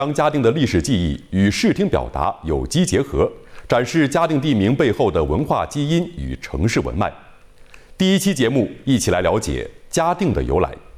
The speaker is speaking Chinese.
将嘉定的历史记忆与视听表达有机结合，展示嘉定地名背后的文化基因与城市文脉。第一期节目，一起来了解嘉定的由来。